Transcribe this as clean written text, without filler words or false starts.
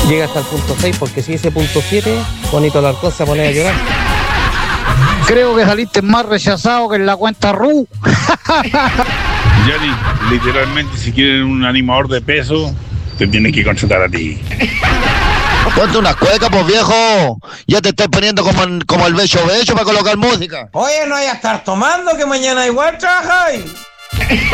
llega hasta el punto 6, porque si ese punto 7, Bonito Alarcón se pone a llorar. Creo que saliste más rechazado que en la cuenta RU. Johnny, literalmente, si quieren un animador de peso, te tienen que contratar a ti. Ponte una cueca, pues viejo. Ya te estás poniendo como el becho para colocar música. Oye, no hay a estar tomando, que mañana igual trabajáis.